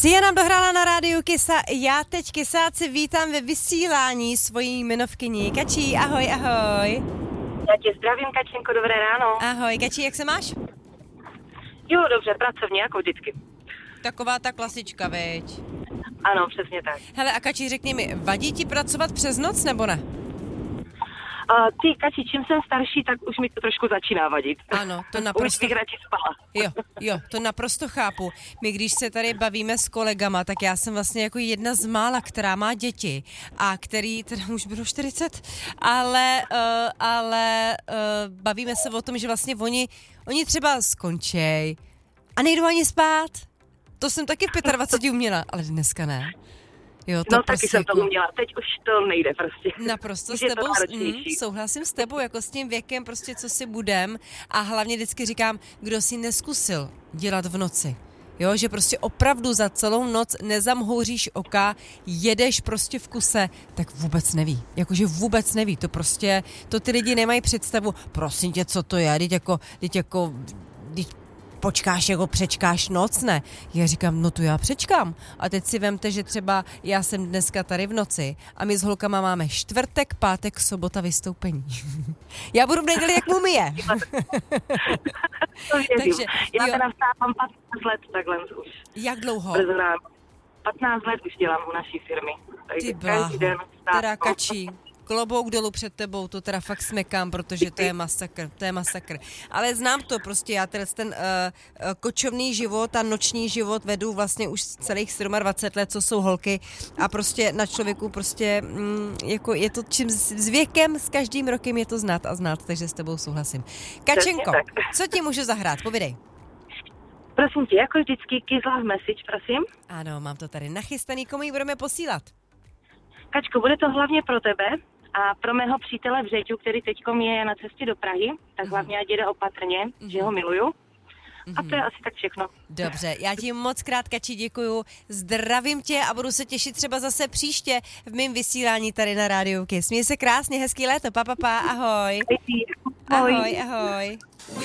Sia nám dohrála na rádiu Kisa. Já teď, Kisáci, vítám ve vysílání svojí jmenovkyni. Kačí, ahoj, ahoj. Já tě zdravím, Kačenko, dobré ráno. Ahoj, Kačí, jak se máš? Jo, dobře, pracovně, jako vždycky. Taková ta klasička, veď. Ano, přesně tak. Hele, a Kačí, řekni mi, vadí ti pracovat přes noc, nebo ne? Ty, Kači, čím jsem starší, tak už mi to trošku začíná vadit. Ano, to naprosto... Už bych radši spala. Jo, to naprosto chápu. My, když se tady bavíme s kolegama, tak já jsem vlastně jako jedna z mála, která má děti a který, teda už budou 40, ale bavíme se o tom, že vlastně oni třeba skončej a nejdou ani spát. To jsem taky v 25 uměla, ale dneska ne. Jo, to no prostě taky jsem to uměla, teď už to nejde prostě. Naprosto s tebou, souhlasím s tebou, jako s tím věkem prostě, co si budem, a hlavně vždycky říkám, kdo si neskusil dělat v noci. Jo, že prostě opravdu za celou noc nezamhouříš oka, jedeš prostě v kuse, tak vůbec neví. Jakože vůbec neví, to prostě, to ty lidi nemají představu, prosím tě, co to je, teď počkáš, jako přečkáš noc, ne? Já říkám, no to já přečkám. A teď si vemte, že třeba já jsem dneska tady v noci a my s holkama máme čtvrtek, pátek, sobota vystoupení. Já budu v neděli jak mumie. Takže, já teda vstávám 15 let takhle už. Jak dlouho? 15 let už dělám u naší firmy. Ty bláho, teda Kačí. Klobouk dolů před tebou, to teda fakt smekám, protože to je masakr. Ale znám to prostě, já ten kočovný život a noční život vedu vlastně už celých 27 let, co jsou holky, a prostě na člověku prostě jako je to čím s věkem, s každým rokem je to znát, takže s tebou souhlasím. Kačenko, co ti můžu zahrát, povídej. Prosím tě, jako vždycky Kiss Love Message, prosím. Ano, mám to tady nachystaný, komu ji budeme posílat? Kačko, bude to hlavně pro tebe a pro mého přítele v Řeťu, který teďkom je na cestě do Prahy, tak hlavně ať jede opatrně, že ho miluju. A to je asi tak všechno. Dobře, já ti moc krát, Kači, děkuju, zdravím tě a budu se těšit třeba zase příště v mém vysílání tady na rádiu Kiss. Měj se krásně, hezký léto, pa, ahoj. Ahoj. Ahoj.